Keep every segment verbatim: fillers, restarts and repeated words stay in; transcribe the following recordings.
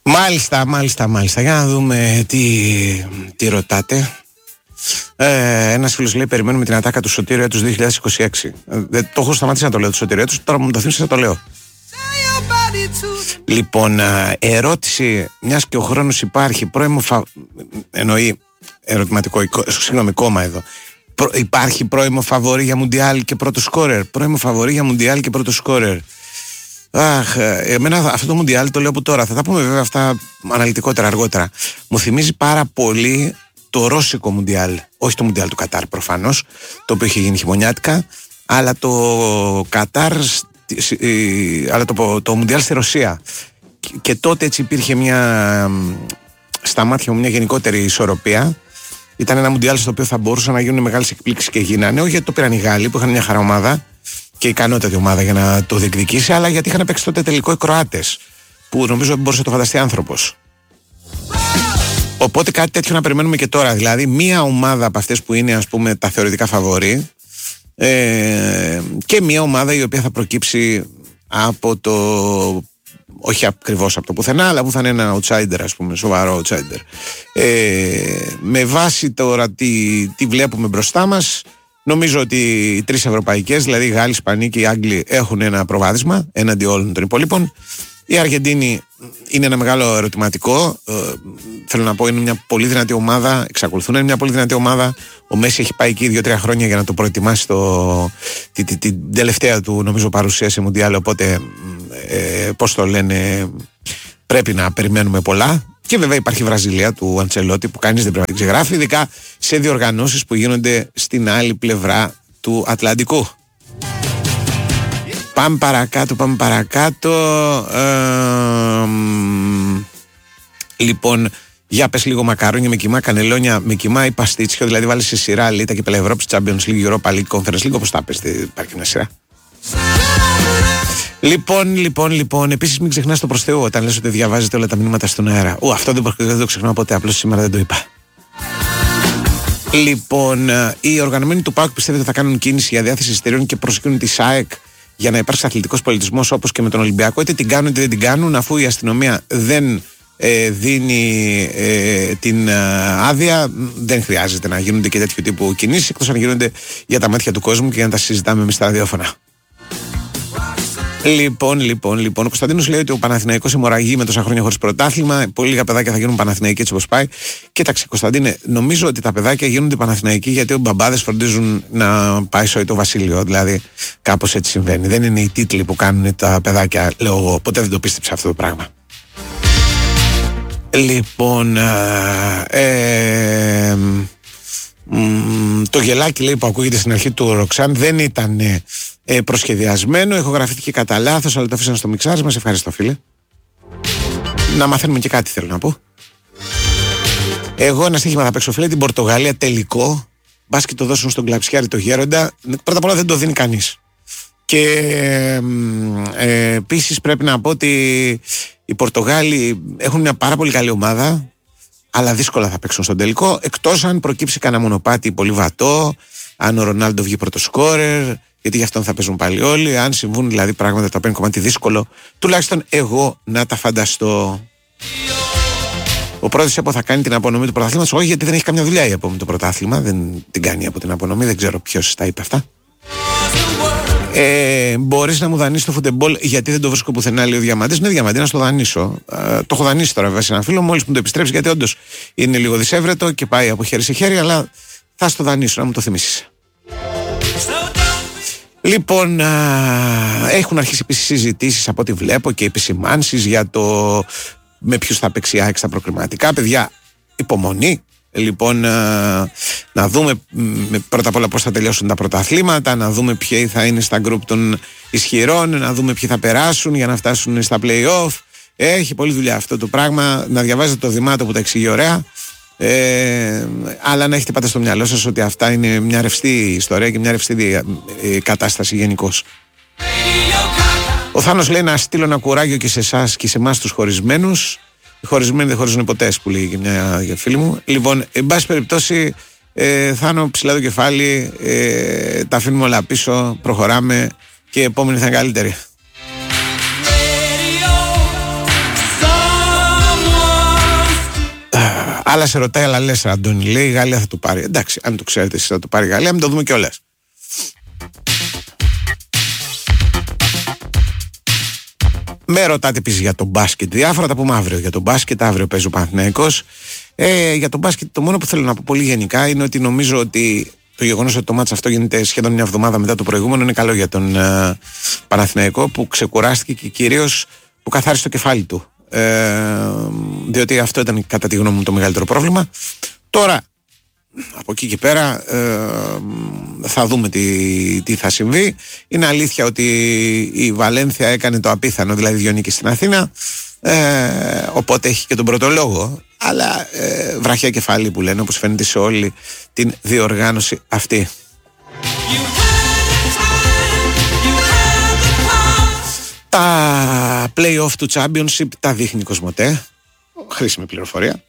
Μάλιστα, μάλιστα, μάλιστα. Για να δούμε τι, τι ρωτάτε. Ε, ένας φίλος λέει: περιμένουμε την ατάκα του Σωτήριου έτους δύο χιλιάδες είκοσι έξι. Ε, το έχω σταματήσει να το λέω του Σωτήριου έτους, τώρα μου το θύμισε να το λέω. Λοιπόν, ερώτηση, μιας και ο χρόνος υπάρχει, πρώιμο φα... εννοεί ερωτηματικό, συγγνώμη, κόμμα εδώ. Προ... Υπάρχει πρώιμο φαβορί για Μουντιάλ και πρώτο σκόρερ. Πρώιμο φαβορί για Μουντιάλ και πρώτο σκόρερ. Αχ, εμένα αυτό το Μουντιάλ το λέω από τώρα. Θα τα πούμε βέβαια αυτά αναλυτικότερα αργότερα. Μου θυμίζει πάρα πολύ το ρώσικο Μουντιάλ. Όχι το Μουντιάλ του Κατάρ προφανώς, το οποίο είχε γίνει χειμωνιάτικα, αλλά το Κατάρ, αλλά το, το Μουντιάλ στη Ρωσία. Και, και τότε έτσι υπήρχε μια, στα μάτια μου, μια γενικότερη ισορροπία. Ήταν ένα Μουντιάλ στο οποίο θα μπορούσαν να γίνουν μεγάλες εκπλήξεις και γίνανε. Όχι γιατί το πήραν οι Γάλλοι που είχαν μια χαρά ομάδα και ικανότατη ομάδα για να το διεκδικήσει, αλλά γιατί είχαν παίξει τότε τελικό οι Κροάτες, που νομίζω δεν μπορούσε να το φανταστεί άνθρωπος. Οπότε κάτι τέτοιο να περιμένουμε και τώρα. Δηλαδή, μία ομάδα από αυτές που είναι, ας πούμε, τα θεωρητικά φαβορί, ε, και μία ομάδα η οποία θα προκύψει από το. Όχι ακριβώς από το πουθενά, αλλά που θα είναι ένα outsider, ας πούμε, σοβαρό outsider. Ε, με βάση τώρα τι, τι βλέπουμε μπροστά μας, νομίζω ότι οι τρεις ευρωπαϊκές, δηλαδή οι Γάλλοι, οι Ισπανοί και οι Άγγλοι, έχουν ένα προβάδισμα έναντι όλων των υπολείπων. Η Αργεντίνη είναι ένα μεγάλο ερωτηματικό. Ε, θέλω να πω, είναι μια πολύ δυνατή ομάδα. Εξακολουθούν να είναι μια πολύ δυνατή ομάδα. Ο Μέση έχει πάει εκεί δύο-τρία χρόνια για να το προετοιμάσει το, την, την, την τελευταία του, νομίζω, παρουσία σε Μουντιάλ. Οπότε, ε, πώς το λένε, πρέπει να περιμένουμε πολλά. Και βέβαια υπάρχει η Βραζιλία του Αντσελότη που κανείς δεν πρέπει να την ξεγράφει, ειδικά σε διοργανώσεις που γίνονται στην άλλη πλευρά του Ατλαντικού. Πάμε παρακάτω, πάμε παρακάτω. Ε, λοιπόν, για πες λίγο μακαρόνια με κιμά, κανελόνια με κιμά ή παστίτσιο, δηλαδή βάλεις σε σειρά Λίτα και Πελευρώπης, Champions League, Europa League, Conference League, όπως τα πες, υπάρχει μια σειρά. Λοιπόν, λοιπόν, λοιπόν, επίσης μην ξεχνάς το προς Θεού όταν λες ότι διαβάζετε όλα τα μηνύματα στον αέρα. Ου, αυτό δεν, δεν το ξεχνάω ποτέ, απλώς σήμερα δεν το είπα. Λοιπόν, οι οργανωμένοι του ΠΑΟΚ πιστεύετε θα κάνουν κίνηση για διάθεση εισιτηρίων και προσεκίνουν τη ΣΑΕΚ για να υπάρξει αθλητικός πολιτισμός όπως και με τον Ολυμπιακό, είτε την κάνουν είτε δεν την κάνουν, αφού η αστυνομία δεν ε, δίνει ε, την ε, άδεια, δεν χρειάζεται να γίνονται και τέτοιου τύπου κινήσεις, εκτός αν γίνονται για τα μάτια του κόσμου και για να τα συζητάμε εμείς στα ραδιόφωνα. Λοιπόν, λοιπόν, λοιπόν. Ο Κωνσταντίνος λέει ότι ο Παναθηναϊκός αιμορραγεί με τόσα χρόνια χωρίς πρωτάθλημα. Πολύ λίγα παιδάκια θα γίνουν Παναθηναϊκοί έτσι όπως πάει. Κοίταξε, Κωνσταντίνε, νομίζω ότι τα παιδάκια γίνονται Παναθηναϊκοί γιατί οι μπαμπάδες φροντίζουν να πάει σοϊ το βασίλειο. Δηλαδή, κάπως έτσι συμβαίνει. Δεν είναι οι τίτλοι που κάνουν τα παιδάκια, λέω εγώ. Ποτέ δεν το πίστεψα αυτό το πράγμα. Λοιπόν. Ε, Mm, το γελάκι λέει που ακούγεται στην αρχή του Ροξάν δεν ήταν ε, προσχεδιασμένο, ηχογραφήθηκε κατά λάθος, αλλά το αφήσαν στο μιξάρισμα. Σε ευχαριστώ, φίλε. Να μαθαίνουμε και κάτι, θέλω να πω. Εγώ ένα στοίχημα θα παίξω, φίλε, την Πορτογαλία τελικό. Μπας και το δώσουν στον Κλαψιάρη το γέροντα. Πρώτα απ' όλα δεν το δίνει κανείς. Και ε, ε, επίσης πρέπει να πω ότι οι Πορτογάλοι έχουν μια πάρα πολύ καλή ομάδα, αλλά δύσκολα θα παίξουν στον τελικό, εκτός αν προκύψει κανένα μονοπάτι πολύ βατό, αν ο Ρονάλντο βγει πρώτο σκόρερ, γιατί γι' αυτόν θα παίζουν πάλι όλοι, αν συμβούν δηλαδή πράγματα τα οποία είναι κομμάτι δύσκολο, τουλάχιστον εγώ να τα φανταστώ. Ο πρόεδρος ΕΠΟ θα κάνει την απονομή του πρωταθλήματος, όχι γιατί δεν έχει καμιά δουλειά η ΕΠΟ με το πρωτάθλημα, δεν την κάνει από την απονομή, δεν ξέρω ποιος τα είπε αυτά. Ε, μπορείς να μου δανείσεις το φουτεμπόλ γιατί δεν το βρίσκω πουθενά, λέει ο Διαμαντής. Ναι, Διαμαντή, να στο δανείσω. Ε, το έχω δανείσει τώρα βέβαια σε ένα φίλο, μόλις μου το επιστρέψει, γιατί όντως είναι λίγο δυσέβρετο και πάει από χέρι σε χέρι, αλλά θα στο δανείσω, να μου το θυμίσεις. Λοιπόν, α, έχουν αρχίσει επίσης συζητήσεις από ό,τι βλέπω και επισημάνσεις για το με ποιους θα παίξει ΑΕΚ στα προκριματικά. Παιδιά, υπομονή. Λοιπόν, να δούμε πρώτα απ' όλα πώς θα τελειώσουν τα πρωταθλήματα, να δούμε ποιοι θα είναι στα γκρουπ των ισχυρών, να δούμε ποιοι θα περάσουν για να φτάσουν στα play-off. Έχει πολλή δουλειά αυτό το πράγμα. Να διαβάζετε το Δημάτο που τα εξηγεί ωραία, ε, αλλά να έχετε πάντα στο μυαλό σας ότι αυτά είναι μια ρευστή ιστορία και μια ρευστή κατάσταση γενικώς. Ο Θάνος λέει να στείλω ένα κουράγιο και σε εσάς και σε εμάς τους χωρισμένους. Οι χωρισμένοι δεν χωρίζουν ποτέ, που λέει και μια φίλη μου. Λοιπόν, εν πάση περιπτώσει, ε, Θάνο, ψηλά το κεφάλι, ε, τα αφήνουμε όλα πίσω, προχωράμε και η επόμενη θα είναι καλύτερη. Αλλά σε ρωτάει, αλλά λες, Αντώνη, λέει, η Γαλλία θα το πάρει. Εντάξει, αν το ξέρετε εσείς θα το πάρει η Γαλλία, μην το δούμε κιόλας. Με ρωτάτε επίσης για το μπάσκετ. Διάφορα τα πούμε αύριο. Για το μπάσκετ, αύριο παίζει ο Παναθηναϊκός. Ε, για το μπάσκετ, το μόνο που θέλω να πω πολύ γενικά είναι ότι νομίζω ότι το γεγονός ότι το μάτς αυτό γίνεται σχεδόν μια εβδομάδα μετά το προηγούμενο είναι καλό για τον ε, Παναθηναϊκό, που ξεκουράστηκε και κυρίως που καθάρισε το κεφάλι του. Ε, διότι αυτό ήταν κατά τη γνώμη μου το μεγαλύτερο πρόβλημα. Τώρα από εκεί και πέρα ε, θα δούμε τι, τι θα συμβεί. Είναι αλήθεια ότι η Βαλένθια έκανε το απίθανο, δηλαδή δύο νίκες στην Αθήνα, ε, οπότε έχει και τον πρώτο λόγο. Αλλά ε, βραχιά κεφάλι που λένε, όπως φαίνεται σε όλη την διοργάνωση αυτή. Τα play-off του Championship τα δείχνει η Κοσμοτέ. Χρήσιμη πληροφορία.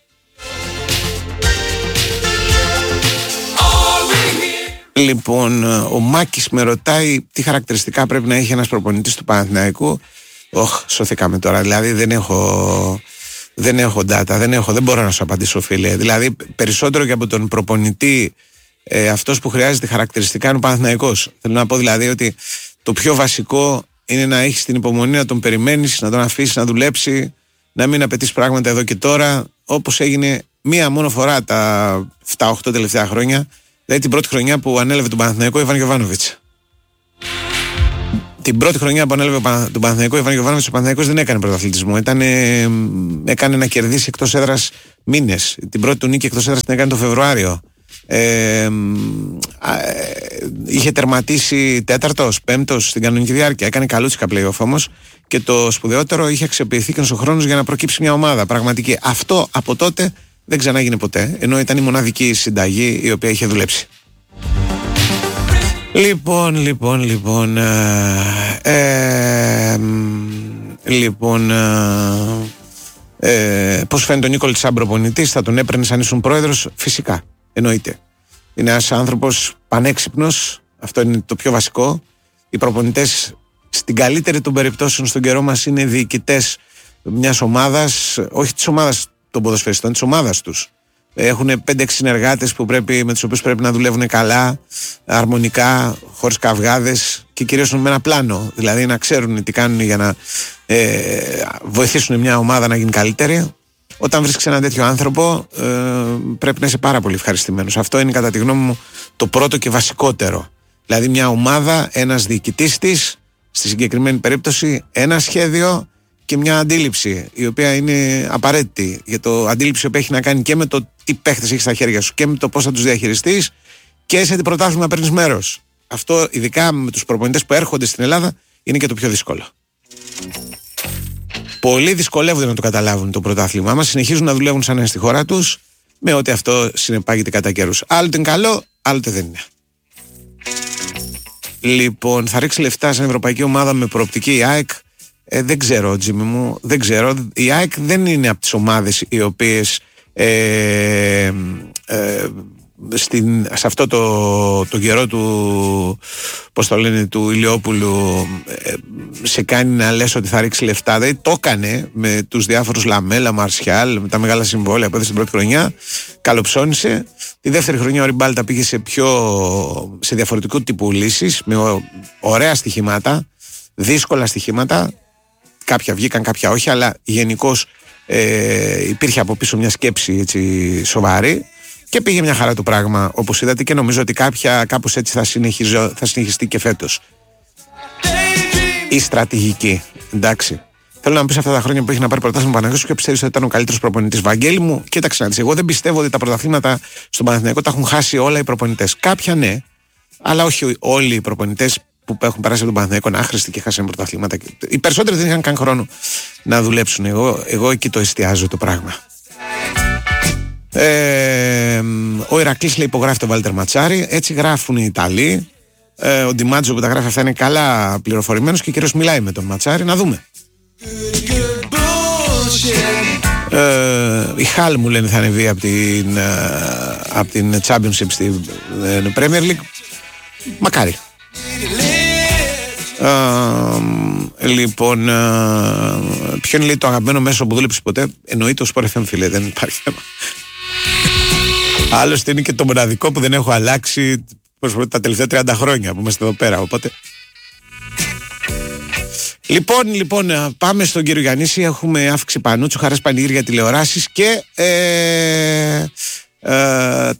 Λοιπόν, ο Μάκης με ρωτάει τι χαρακτηριστικά πρέπει να έχει ένας προπονητής του Παναθηναϊκού. Ωχ, σωθήκαμε τώρα, δηλαδή δεν έχω... Δεν έχω data, δεν, έχω, δεν μπορώ να σου απαντήσω, φίλε. Δηλαδή, περισσότερο και από τον προπονητή, ε, αυτός που χρειάζεται χαρακτηριστικά είναι ο Παναθηναϊκός. Θέλω να πω δηλαδή ότι το πιο βασικό είναι να έχεις την υπομονή, να τον περιμένεις, να τον αφήσεις να δουλέψει, να μην απαιτείς πράγματα εδώ και τώρα, όπως έγινε μία μόνο φορά τα επτά οκτώ τελευταία χρόνια, δηλαδή την πρώτη χρονιά που ανέλαβε τον Παναθηναϊκό Ιβάν Γιοβάνοβιτς. Την πρώτη χρονιά που ανέλαβε τον Παναθηναϊκό Ιβάν Γιοβάνοβιτς, ο Παναθηναϊκός δεν έκανε πρωταθλητισμό. Ήτανε, έκανε να κερδίσει εκτός έδρας μήνες. Την πρώτη του νίκη εκτός έδρας την έκανε το Φεβρουάριο. Ε, είχε τερματίσει τέταρτος, πέμπτος στην κανονική διάρκεια. Έκανε καλούτσικα play-off όμως. Και το σπουδαιότερο, είχε αξιοποιηθεί και ο χρόνος για να προκύψει μια ομάδα πραγματική. Αυτό από τότε δεν ξανάγινε ποτέ. Ενώ ήταν η μοναδική συνταγή η οποία είχε δουλέψει. Λοιπόν, λοιπόν, λοιπόν, ε, ε, λοιπόν, ε, ε, πώς φαίνεται ο Νίκολης σαν προπονητής, θα τον έπαιρνες αν ήσουν πρόεδρος? Φυσικά, εννοείται. Είναι ένας άνθρωπος πανέξυπνος, αυτό είναι το πιο βασικό. Οι προπονητές στην καλύτερη των περιπτώσεων στον καιρό μας είναι διοικητές μιας ομάδας, όχι της ομάδας των ποδοσφαιριστών, της ομάδας τους. Έχουν πέντε έξι συνεργάτες που πρέπει, με τους οποίους πρέπει να δουλεύουν καλά, αρμονικά, χωρίς καυγάδες και κυρίως με ένα πλάνο. Δηλαδή να ξέρουν τι κάνουν για να ε, βοηθήσουν μια ομάδα να γίνει καλύτερη. Όταν βρίσκεις έναν τέτοιο άνθρωπο, ε, πρέπει να είσαι πάρα πολύ ευχαριστημένος. Αυτό είναι κατά τη γνώμη μου το πρώτο και βασικότερο. Δηλαδή μια ομάδα, ένας διοικητής της, στη συγκεκριμένη περίπτωση, ένα σχέδιο και μια αντίληψη η οποία είναι απαραίτητη. Για το αντίληψη που έχει να κάνει και με το τι παίχτες έχεις στα χέρια σου και με το πώς θα τους διαχειριστείς και σε τι πρωτάθλημα παίρνεις μέρος. Αυτό, ειδικά με τους προπονητές που έρχονται στην Ελλάδα, είναι και το πιο δύσκολο. Πολλοί δυσκολεύονται να το καταλάβουν το πρωτάθλημά μας, συνεχίζουν να δουλεύουν σαν να είναι στη χώρα τους, με ό,τι αυτό συνεπάγεται κατά καιρούς. Άλλοτε είναι καλό, άλλοτε δεν είναι. Λοιπόν, θα ρίξει λεφτά σαν ευρωπαϊκή ομάδα με προοπτική η ΑΕΚ. Ε, δεν ξέρω, Τζίμι μου, δεν ξέρω. Η ΑΕΚ δεν είναι από τις ομάδες οι οποίες ε, ε, στην, σε αυτό το, το καιρό του, πώς το λένε, του Ηλιόπουλου ε, σε κάνει να λες ότι θα ρίξει λεφτά. Δηλαδή το έκανε με τους διάφορους Λαμέλα, Μαρσιάλ, με τα μεγάλα συμβόλαια που έδωσε την πρώτη χρονιά, καλοψώνησε. Τη δεύτερη χρονιά ο Ριμπάλτα πήγε σε, πιο, σε διαφορετικού τύπου λύσεις, με ωραία στοιχήματα, δύσκολα στοιχήματα. Κάποια βγήκαν, κάποια όχι, αλλά γενικώς ε, υπήρχε από πίσω μια σκέψη έτσι, σοβαρή και πήγε μια χαρά το πράγμα, όπως είδατε, και νομίζω ότι κάποια, κάπως έτσι θα, θα συνεχιστεί και φέτος η στρατηγική. Εντάξει. Θέλω να μου πεις αυτά τα χρόνια που έχει να πάρει πρωτάθλημα ο Παναθηναϊκός, και πιστεύεις ότι ήταν ο καλύτερος προπονητής? Βαγγέλη μου, κοίταξε να δεις. Εγώ δεν πιστεύω ότι τα πρωταθλήματα στον Παναθηναϊκό τα έχουν χάσει όλα οι προπονητές. Κάποια ναι, αλλά όχι όλοι οι προπονητές που έχουν περάσει από τον Παναθηναϊκό είναι άχρηστοι και χάσανε πρωταθλήματα. Οι περισσότεροι δεν είχαν καν χρόνο να δουλέψουν. Εγώ, εγώ εκεί το εστιάζω το πράγμα. Ε, ο Ηρακλής λέει υπογράφει τον Βάλτερ Ματσάρη. Έτσι γράφουν οι Ιταλοί. Ε, ο Ντιμάτζο που τα γράφει αυτά είναι καλά πληροφορημένος και κυρίως μιλάει με τον Ματσάρη. Να δούμε. Ε, η Χάλ μου λένε θα ανεβεί από την, από την Championship στην Premier League. Μακάρι. Uh, λοιπόν, uh, ποιο είναι λέει, το αγαπημένο μέσο που δούλεψε ποτέ? Εννοείται το Sport εφ εμ, φίλε, δεν υπάρχει θέμα. Άλλωστε είναι και το μοναδικό που δεν έχω αλλάξει τα τελευταία τριάντα χρόνια που είμαστε εδώ πέρα, οπότε. Λοιπόν, λοιπόν, πάμε στον κύριο Γιαννίση. Έχουμε αύξηση Πανούτσου, Χαράς Πανηγύρια, τηλεοράσεις και ε, ε,